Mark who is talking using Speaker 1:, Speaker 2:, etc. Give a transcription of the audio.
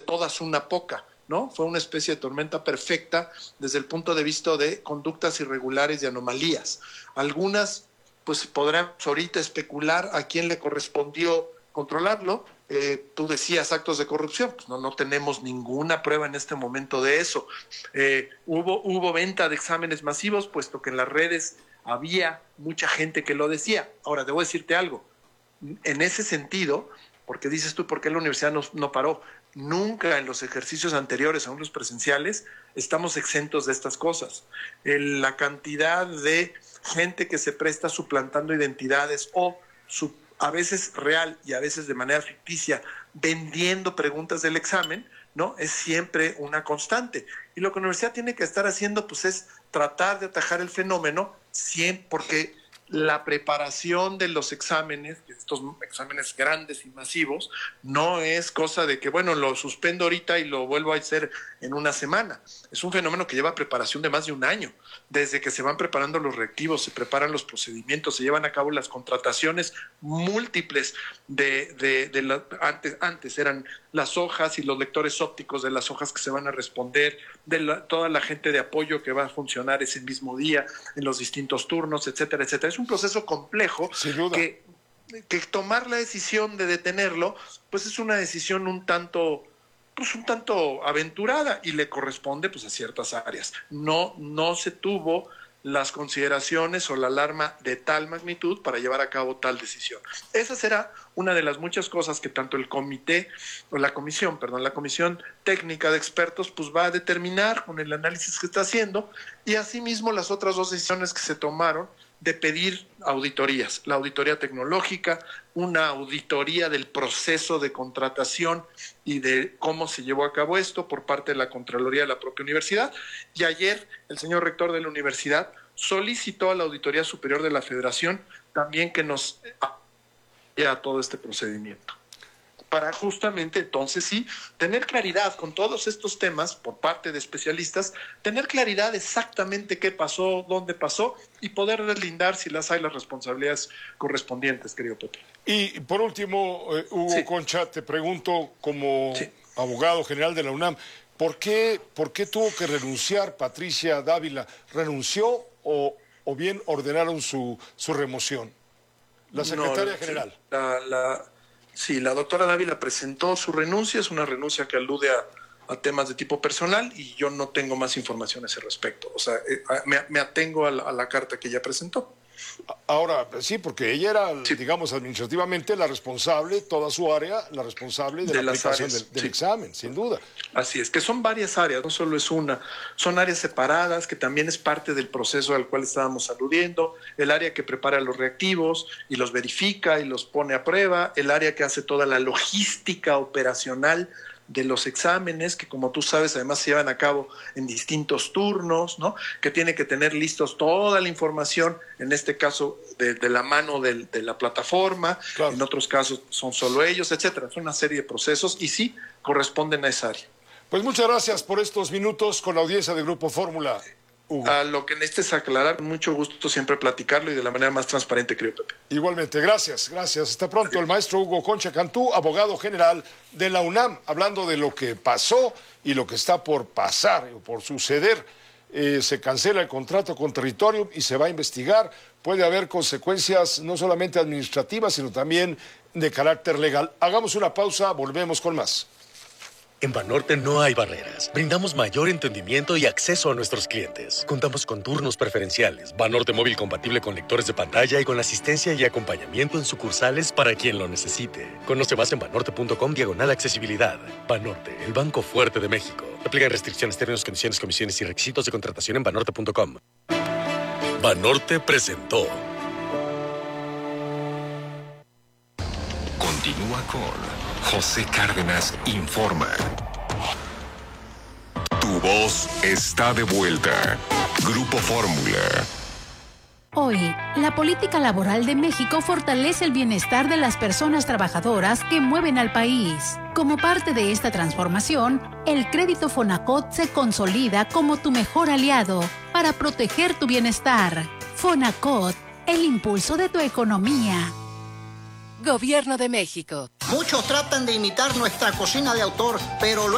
Speaker 1: todas una poca, ¿no? Fue una especie de tormenta perfecta desde el punto de vista de conductas irregulares y anomalías. Algunas, pues podremos ahorita especular a quién le correspondió controlarlo. Tú decías actos de corrupción, pues no tenemos ninguna prueba en este momento de eso. Hubo venta de exámenes masivos, puesto que en las redes había mucha gente que lo decía. Ahora, debo decirte algo, en ese sentido, porque dices tú, ¿por qué la universidad no paró? Nunca en los ejercicios anteriores, aún los presenciales, estamos exentos de estas cosas. La cantidad de gente que se presta suplantando identidades o a veces real y a veces de manera ficticia, vendiendo preguntas del examen, ¿no? Es siempre una constante. Y lo que la universidad tiene que estar haciendo, pues, es tratar de atajar el fenómeno, porque la preparación de los exámenes, estos exámenes grandes y masivos, no es cosa de que, bueno, lo suspendo ahorita y lo vuelvo a hacer en una semana. Es un fenómeno que lleva preparación de más de un año. Desde que se van preparando los reactivos, se preparan los procedimientos, se llevan a cabo las contrataciones múltiples antes eran las hojas y los lectores ópticos de las hojas que se van a responder, toda la gente de apoyo que va a funcionar ese mismo día en los distintos turnos, etcétera, etcétera. Es un proceso complejo que tomar la decisión de detenerlo, pues es una decisión un tanto aventurada y le corresponde pues a ciertas áreas. No se tuvo las consideraciones o la alarma de tal magnitud para llevar a cabo tal decisión. Esa será una de las muchas cosas que tanto el la comisión técnica de expertos pues va a determinar con el análisis que está haciendo, y asimismo las otras dos decisiones que se tomaron de pedir auditorías, la auditoría tecnológica, una auditoría del proceso de contratación y de cómo se llevó a cabo esto por parte de la Contraloría de la propia universidad. Y ayer el señor rector de la universidad solicitó a la Auditoría Superior de la Federación también que nos apoye a todo este procedimiento, para justamente entonces sí tener claridad con todos estos temas por parte de especialistas, tener claridad exactamente qué pasó, dónde pasó y poder deslindar si las hay las responsabilidades correspondientes, querido Pepe.
Speaker 2: Y por último, Hugo Concha, te pregunto como abogado general de la UNAM, ¿por qué tuvo que renunciar Patricia Dávila? ¿Renunció o bien ordenaron su remoción? La secretaria general.
Speaker 1: Sí, la doctora Dávila presentó su renuncia, es una renuncia que alude a temas de tipo personal y yo no tengo más información a ese respecto. O sea, me atengo a la carta que ella presentó.
Speaker 2: Ahora, sí, porque ella era, digamos, administrativamente la responsable, toda su área, la responsable de la aplicación del examen, sin duda.
Speaker 1: Así es, que son varias áreas, no solo es una, son áreas separadas, que también es parte del proceso al cual estábamos aludiendo, el área que prepara los reactivos y los verifica y los pone a prueba, el área que hace toda la logística operacional de los exámenes, que como tú sabes además se llevan a cabo en distintos turnos, ¿no? Que tiene que tener listos toda la información, en este caso de la mano de la plataforma, claro. En otros casos son solo ellos, etcétera. Es una serie de procesos y sí corresponden a esa área.
Speaker 2: Pues muchas gracias por estos minutos con la audiencia de Grupo Fórmula, Hugo.
Speaker 1: A lo que necesites aclarar, mucho gusto siempre platicarlo y de la manera más transparente, creo, Pepe.
Speaker 2: Igualmente, gracias. Hasta pronto. El maestro Hugo Concha Cantú, abogado general de la UNAM, hablando de lo que pasó y lo que está por pasar o por suceder. Se cancela el contrato con Territorium y se va a investigar. Puede haber consecuencias no solamente administrativas, sino también de carácter legal. Hagamos una pausa, volvemos con más.
Speaker 3: En Banorte no hay barreras. Brindamos mayor entendimiento y acceso a nuestros clientes. Contamos con turnos preferenciales, Banorte móvil compatible con lectores de pantalla y con asistencia y acompañamiento en sucursales para quien lo necesite. Conoce más en banorte.com/accesibilidad. Banorte, el banco fuerte de México. Aplican restricciones, términos, condiciones, comisiones y requisitos de contratación en banorte.com. Banorte presentó.
Speaker 4: Continúa con José Cárdenas Informa. Tu voz está de vuelta. Grupo Fórmula.
Speaker 5: Hoy, la política laboral de México fortalece el bienestar de las personas trabajadoras que mueven al país. Como parte de esta transformación, el crédito Fonacot se consolida como tu mejor aliado para proteger tu bienestar. Fonacot, el impulso de tu economía.
Speaker 6: Gobierno de México.
Speaker 7: Muchos tratan de imitar nuestra cocina de autor, pero